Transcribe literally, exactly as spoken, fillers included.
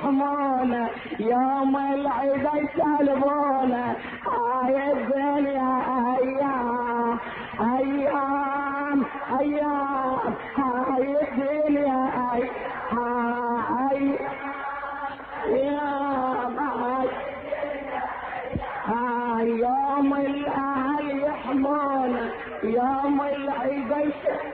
يحمونا يوم العيد يسلبونا. هاي الدنيا ايام ايام ايام هاي الدنيا اي هاي ايام هاي هاي يوم الاهل يحمونا يوم العيد